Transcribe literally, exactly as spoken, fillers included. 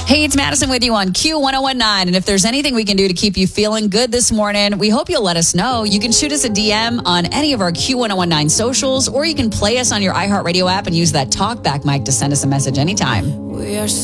Hey, it's Madison with you on Q ten nineteen. And if there's anything we can do to keep you feeling good this morning, we hope you'll let us know. You can shoot us a D M on any of our Q ten nineteen socials, or you can play us on your iHeartRadio app and use that talkback mic to send us a message anytime. We are